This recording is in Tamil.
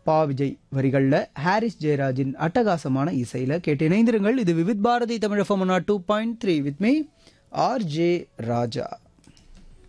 பா விஜய் வரிகள்ல ஹாரிஸ் ஜெயராஜின் அட்டகாசமான இசையில கேட்டு இணைந்திருங்கள். இது Vividh Bharathi Tamil FM 2.3 with me RJ Raja.